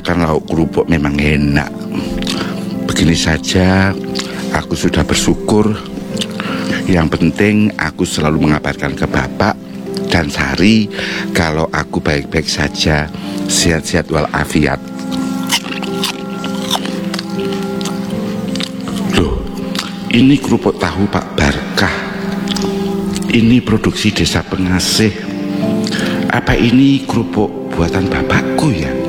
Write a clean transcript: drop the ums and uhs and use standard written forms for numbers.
makan lauk kerupuk memang enak. Begini saja, aku sudah bersyukur. Yang penting aku selalu mengabarkan ke Bapak dan Sari kalau aku baik-baik saja, sehat-sehat walafiat. Loh, ini kerupuk tahu Pak Barkah. Ini produksi Desa Pengasih. Apa ini kerupuk buatan bapakku ya?